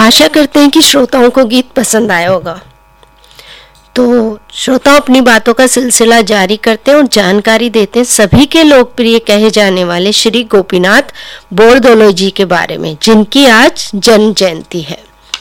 आशा करते हैं कि श्रोताओं को गीत पसंद आया होगा। तो श्रोताओं अपनी बातों का सिलसिला जारी करते हैं और जानकारी देते हैं सभी के लोकप्रिय कहे जाने वाले श्री गोपीनाथ बोरदोलोई जी के बारे में, जिनकी आज जन्म जयंती है।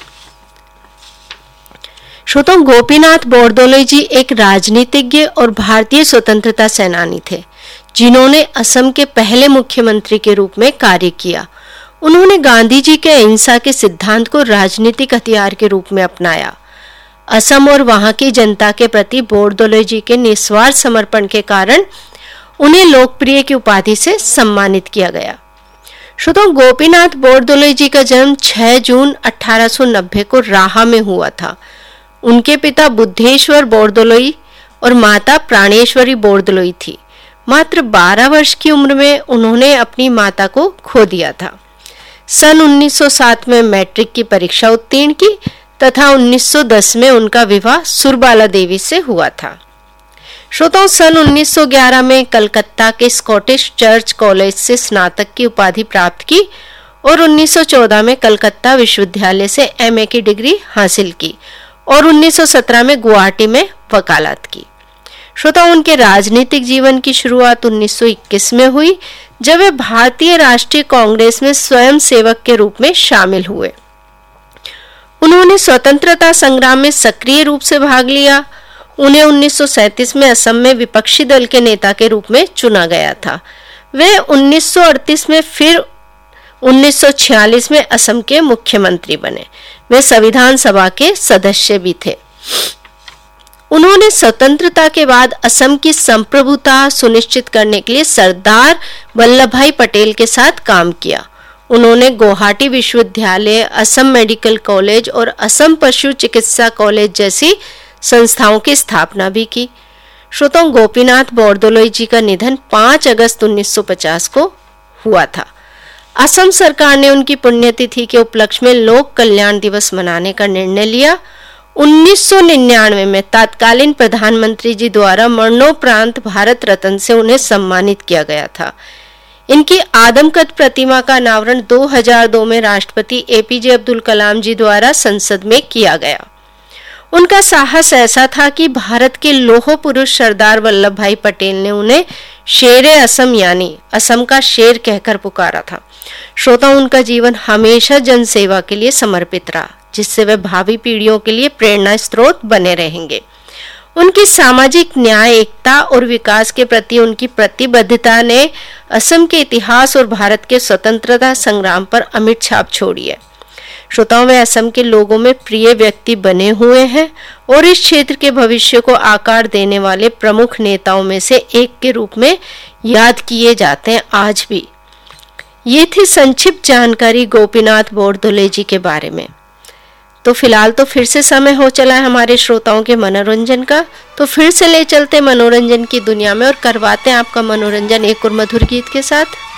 श्रोताओं, गोपीनाथ बोरदोलोई जी एक राजनीतिज्ञ और भारतीय स्वतंत्रता सेनानी थे, जिन्होंने असम के पहले मुख्यमंत्री के रूप में कार्य किया। उन्होंने गांधी जी के अहिंसा के सिद्धांत को राजनीतिक हथियार के रूप में अपनाया। असम और वहां की जनता के प्रति बोरदोलोई जी के निस्वार्थ समर्पण के कारण उन्हें लोकप्रिय की उपाधि से सम्मानित किया गया। श्रोताओं, गोपीनाथ बोरदोलोई जी का जन्म 6 जून 1890 को राहा में हुआ था। उनके पिता बुद्धेश्वर बोरदोलोई और माता प्राणेश्वरी बोरदोलोई थी। मात्र 12 वर्ष की उम्र में उन्होंने अपनी माता को खो दिया था। सन 1907 में मैट्रिक की परीक्षा उत्तीर्ण की तथा 1910 में उनका विवाह सुरबाला देवी से हुआ था। श्रोताओं, सन 1911 में कलकत्ता के स्कॉटिश चर्च कॉलेज से स्नातक की उपाधि प्राप्त की और 1914 में कलकत्ता विश्वविद्यालय से एमए की डिग्री हासिल की और 1917 में गुवाहाटी में वकालत की। श्रोताओं, उनके राजनीतिक जीवन की शुरुआत 1921 में हुई, जब वे भारतीय राष्ट्रीय कांग्रेस में स्वयं सेवक के रूप में शामिल हुए। उन्होंने स्वतंत्रता संग्राम में सक्रिय रूप से भाग लिया। उन्हें 1937 में असम में विपक्षी दल के नेता के रूप में चुना गया था। वे 1938 में फिर 1946 में असम के मुख्यमंत्री बने। वे संविधान सभा के सदस्य भी थे। उन्होंने स्वतंत्रता के बाद असम की संप्रभुता सुनिश्चित करने के लिए सरदार वल्लभ भाई पटेल के साथ काम किया। उन्होंने गुवाहाटी विश्वविद्यालय, असम मेडिकल कॉलेज और असम पशु चिकित्सा कॉलेज जैसी संस्थाओं की स्थापना भी की। श्रोताओं, गोपीनाथ बोरदोलोई जी का निधन 5 अगस्त 1950 को हुआ था। असम सरकार ने उनकी पुण्यतिथि के उपलक्ष्य में लोक कल्याण दिवस मनाने का निर्णय लिया। 1999 में तत्कालीन प्रधानमंत्री जी द्वारा मरणोपरांत भारत रत्न से उन्हें सम्मानित किया गया था। इनकी आदमकद प्रतिमा का अनावरण 2002 में राष्ट्रपति एपीजे अब्दुल कलाम जी द्वारा संसद में किया गया। उनका साहस ऐसा था कि भारत के लौह पुरुष सरदार वल्लभ भाई पटेल ने उन्हें शेरे असम यानी असम का शेर कहकर पुकारा था। श्रोताओं, उनका जीवन हमेशा जनसेवा के लिए समर्पित रहा, जिससे वे भावी पीढ़ियों के लिए प्रेरणा स्रोत बने रहेंगे। उनकी सामाजिक न्याय, एकता और विकास के प्रति उनकी प्रतिबद्धता ने असम के इतिहास और भारत के स्वतंत्रता संग्राम पर अमिट छाप छोड़ी है। श्रोताओं, वे असम के लोगों में प्रिय व्यक्ति बने हुए हैं और इस क्षेत्र के भविष्य को आकार देने वाले प्रमुख नेताओं में से एक के रूप में याद किए जाते हैं आज भी। ये थी संक्षिप्त जानकारी गोपीनाथ बोरदोलोई जी के बारे में। तो फिलहाल तो फिर से समय हो चला है हमारे श्रोताओं के मनोरंजन का, तो फिर से ले चलते मनोरंजन की दुनिया में और करवाते हैं आपका मनोरंजन एक और मधुर गीत के साथ।